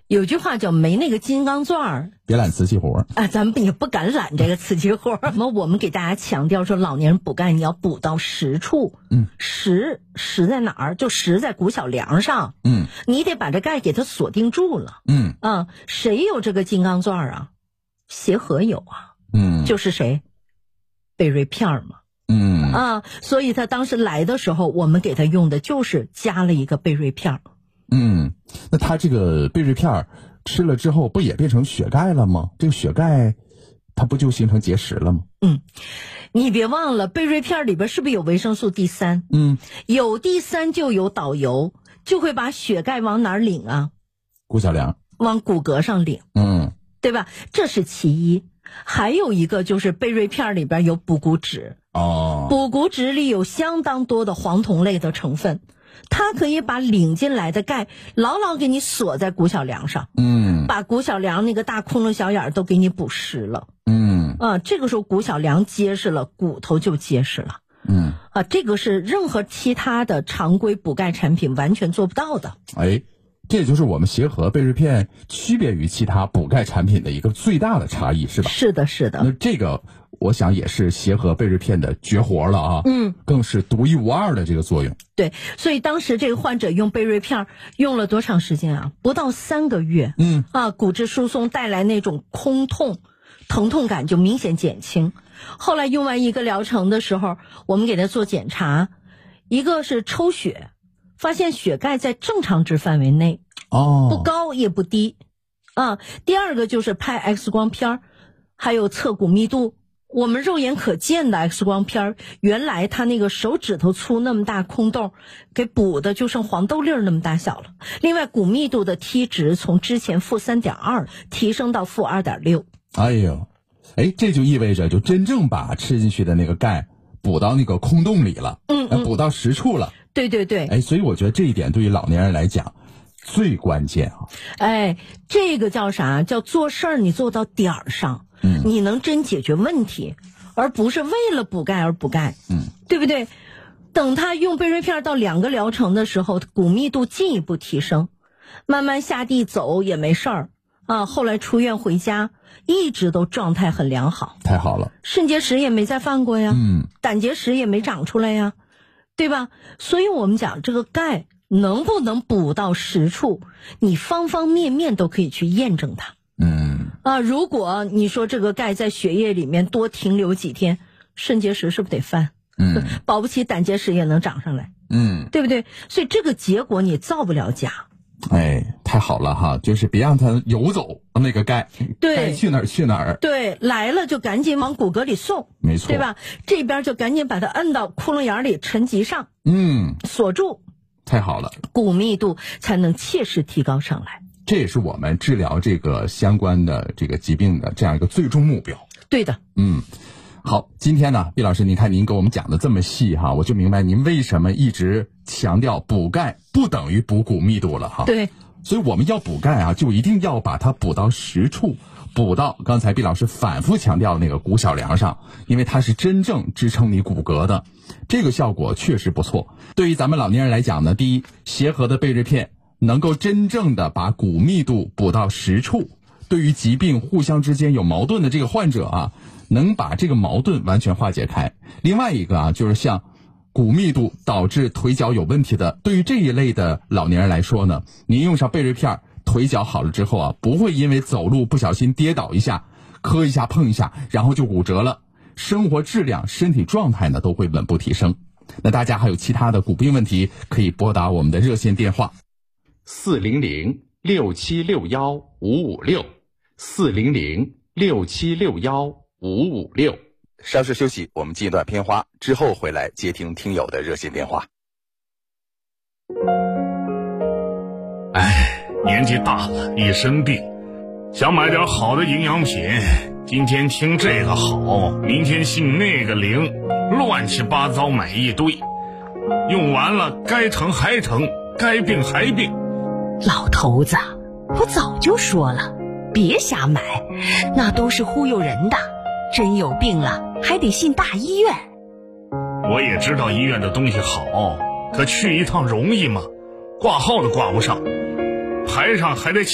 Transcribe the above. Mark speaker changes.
Speaker 1: 有句话叫没那个金刚钻儿，
Speaker 2: 别揽瓷器活
Speaker 1: 啊，咱们也不敢揽这个瓷器活。那么我们给大家强调说，老年人补钙你要补到实处。实在哪儿？就实在骨小梁上。你得把这钙给它锁定住了。谁有这个金刚钻儿啊？协和有啊。就是谁？贝瑞片嘛。所以他当时来的时候，我们给他用的就是加了一个贝瑞片。
Speaker 2: 那他这个贝瑞片吃了之后不也变成血钙了吗？这个血钙它不就形成结石了吗？
Speaker 1: 你别忘了贝瑞片里边是不是有维生素 D3？有 D3就有导游，就会把血钙往哪儿领啊？
Speaker 2: 骨小梁，
Speaker 1: 往骨骼上领。对吧？这是其一。还有一个就是贝瑞片里边有补骨脂。补骨脂里有相当多的黄酮类的成分，它可以把领进来的钙牢牢给你锁在骨小梁上。把骨小梁那个大窟窿小眼都给你补实了。这个时候骨小梁结实了，骨头就结实了。这个是任何其他的常规补钙产品完全做不到的。
Speaker 2: 这也就是我们协和贝瑞片区别于其他补钙产品的一个最大的差异，是吧？
Speaker 1: 是的，是的。
Speaker 2: 那这个我想也是协和贝瑞片的绝活了啊。更是独一无二的这个作用。
Speaker 1: 对，所以当时这个患者用贝瑞片用了多长时间啊？不到3个月。骨质疏松带来那种空痛、疼痛感就明显减轻。后来用完一个疗程的时候，我们给他做检查，一个是抽血，发现血钙在正常值范围内，不高也不低。第二个就是拍 X 光片，还有测骨密度。我们肉眼可见的 X 光片，原来他那个手指头粗那么大空洞，给补的就剩黄豆粒那么大小了。另外骨密度的 T 值从之前-3.2提升到-2.6。
Speaker 2: 这就意味着就真正把吃进去的那个钙补到那个空洞里了。补到实处了。
Speaker 1: 对对对。
Speaker 2: 所以我觉得这一点对于老年人来讲最关键啊。
Speaker 1: 这个叫啥？叫做事儿你做到点儿上。你能真解决问题，而不是为了补钙而补钙。对不对？等他用贝瑞片到2个疗程的时候，骨密度进一步提升，慢慢下地走也没事儿后来出院回家，一直都状态很良好。
Speaker 2: 太好了。
Speaker 1: 肾结石也没再犯过呀。胆结石也没长出来呀，对吧？所以我们讲这个钙能不能补到实处，你方方面面都可以去验证它。如果你说这个钙在血液里面多停留几天，肾结石是不是得犯？保不齐胆结石也能长上来。对不对？所以这个结果你造不了假。
Speaker 2: 太好了哈，就是别让它游走那个钙，该去哪儿去哪儿。
Speaker 1: 对，来了就赶紧往骨骼里送，
Speaker 2: 没错，
Speaker 1: 对吧？这边就赶紧把它摁到窟窿眼里沉积上，锁住。
Speaker 2: 太好了，
Speaker 1: 骨密度才能切实提高上来。
Speaker 2: 这也是我们治疗这个相关的这个疾病的这样一个最终目标。
Speaker 1: 对的。
Speaker 2: 好，今天呢，毕老师，您看您给我们讲的这么细哈，我就明白您为什么一直强调补钙不等于补骨密度了哈。
Speaker 1: 对，
Speaker 2: 所以我们要补钙啊，就一定要把它补到实处，补到刚才毕老师反复强调的那个骨小梁上，因为它是真正支撑你骨骼的，这个效果确实不错。对于咱们老年人来讲呢，第一，协和的贝瑞片能够真正的把骨密度补到实处，对于疾病互相之间有矛盾的这个患者啊，能把这个矛盾完全化解开。另外一个啊，就是像骨密度导致腿脚有问题的，对于这一类的老年人来说呢，您用上贝瑞片，腿脚好了之后啊，不会因为走路不小心跌倒一下、磕一下、碰一下，然后就骨折了，生活质量、身体状态呢都会稳步提升。那大家还有其他的骨病问题，可以拨打我们的热线电话400-6761-556，400-6761-556。稍事休息，我们进一段片花，之后回来接听听友的热线电话。
Speaker 3: 年纪大了，一生病，想买点好的营养品，今天听这个好，明天信那个灵，乱七八糟买一堆，用完了该疼还疼，该病还病。
Speaker 4: 老头子，我早就说了，别瞎买，那都是忽悠人的，真有病了还得信大医院。
Speaker 3: 我也知道医院的东西好，可去一趟容易吗？挂号都挂不上，排上还得